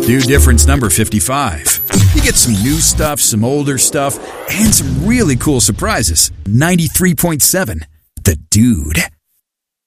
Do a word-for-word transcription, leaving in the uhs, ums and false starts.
Dude Difference number fifty-five. You get some new stuff, some older stuff, and some really cool surprises. ninety-three point seven The Dude.